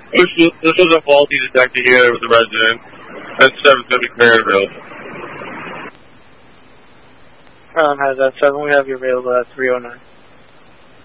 This was a faulty detector here with the resident. That 7's going to be clear and available. Has that 7, we have you available at 309.